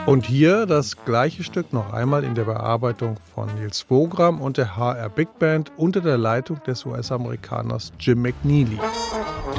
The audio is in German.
Und hier das gleiche Stück noch einmal in der Bearbeitung von Nils Wogram und der HR Big Band unter der Leitung des US-Amerikaners Jim McNeely.